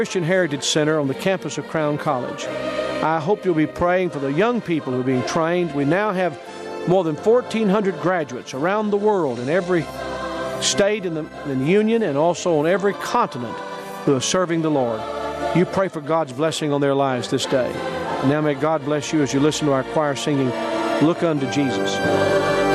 Christian Heritage Center on the campus of Crown College. I hope you'll be praying for the young people who are being trained. We now have more than 1,400 graduates around the world in every state in the Union and also on every continent who are serving the Lord. You pray for God's blessing on their lives this day. And now may God bless you as you listen to our choir singing, Look Unto Jesus.